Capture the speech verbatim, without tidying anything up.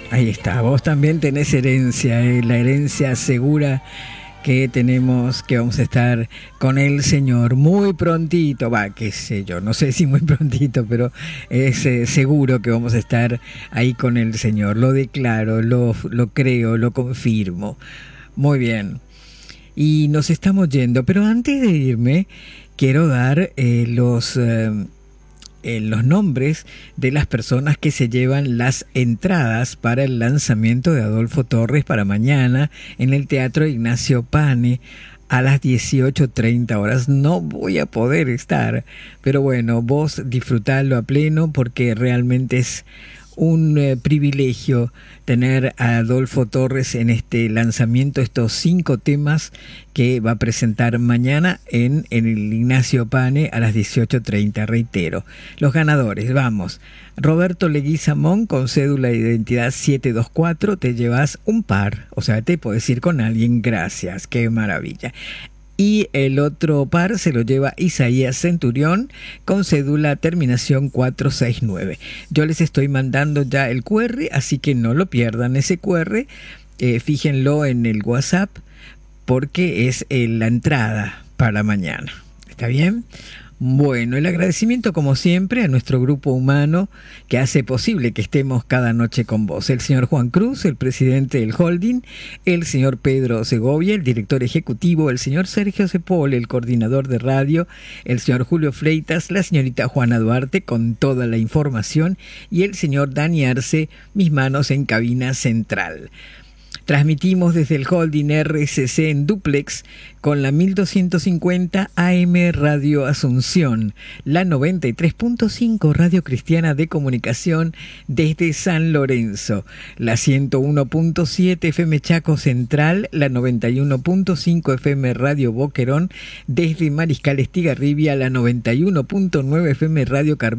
Ahí está, vos también tenés herencia, eh, la herencia segura que tenemos, que vamos a estar con el Señor muy prontito, va, qué sé yo, no sé si muy prontito, pero es eh, seguro que vamos a estar ahí con el Señor, lo declaro, lo, lo creo, lo confirmo. Muy bien, y nos estamos yendo, pero antes de irme, quiero dar eh, los... Eh, eh, los nombres de las personas que se llevan las entradas para el lanzamiento de Adolfo Torres para mañana en el Teatro Ignacio Pane a las dieciocho treinta horas. No voy a poder estar, pero bueno, vos disfrutalo a pleno porque realmente es un eh, privilegio tener a Adolfo Torres en este lanzamiento, estos cinco temas que va a presentar mañana en, en el Ignacio Pane a las dieciocho treinta. Reitero, los ganadores, vamos. Roberto Leguizamón con cédula de identidad siete dos cuatro, te llevas un par, o sea, te puedes ir con alguien, gracias, qué maravilla. Y el otro par se lo lleva Isaías Centurión con cédula terminación cuatro seis nueve. Yo les estoy mandando ya el cu erre, así que no lo pierdan ese cu erre. Eh, fíjenlo en el WhatsApp porque es eh, la entrada para mañana. ¿Está bien? Bueno, el agradecimiento como siempre a nuestro grupo humano que hace posible que estemos cada noche con vos. El señor Juan Cruz, el presidente del holding, el señor Pedro Segovia, el director ejecutivo, el señor Sergio Cepol, el coordinador de radio, el señor Julio Fleitas, la señorita Juana Duarte con toda la información y el señor Dani Arce, mis manos en cabina central. Transmitimos desde el holding erre ese ce en dúplex con la mil doscientos cincuenta A M Radio Asunción, la noventa y tres punto cinco Radio Cristiana de Comunicación desde San Lorenzo, la ciento uno punto siete F M Chaco Central, la noventa y uno punto cinco F M Radio Boquerón desde Mariscal Estigarribia, la noventa y uno punto nueve F M Radio Carmen